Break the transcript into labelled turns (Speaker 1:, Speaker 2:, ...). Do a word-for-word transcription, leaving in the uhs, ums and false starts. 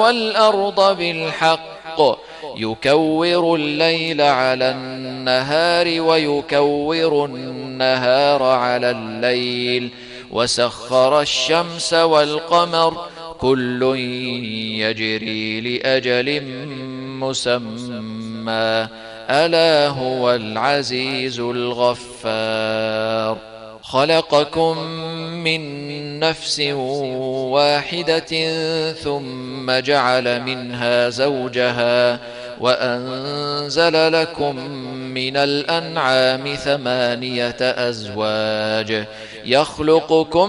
Speaker 1: والأرض بالحق يكور الليل على النهار ويكور النهار على الليل وسخر الشمس والقمر كل يجري لأجل مسمى ألا هو العزيز الغفار خلقكم من نفس واحدة ثم جعل منها زوجها وأنزل لكم من الأنعام ثمانية أزواج يخلقكم